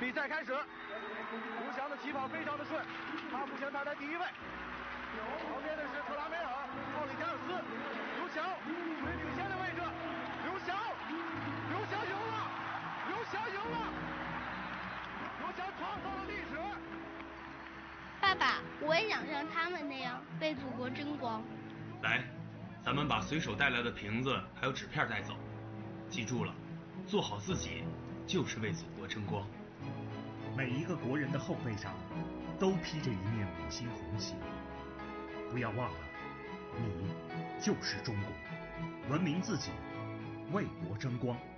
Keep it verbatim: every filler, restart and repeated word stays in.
比赛开始，刘翔的起跑非常的顺，他目前排在第一位。旁边的是特拉梅尔、奥里加尔斯，刘翔最领先的位置，刘翔，刘翔赢了，刘翔赢了，刘翔创造了历史。 爸爸，我也想像他们那样为祖国争光。 来，咱们把随手带来的瓶子还有纸片带走，记住了，做好自己就是为祖国争光。 每一个国人的后背上都披着一面五星红旗，不要忘了，你就是中国，文明自己，为国争光。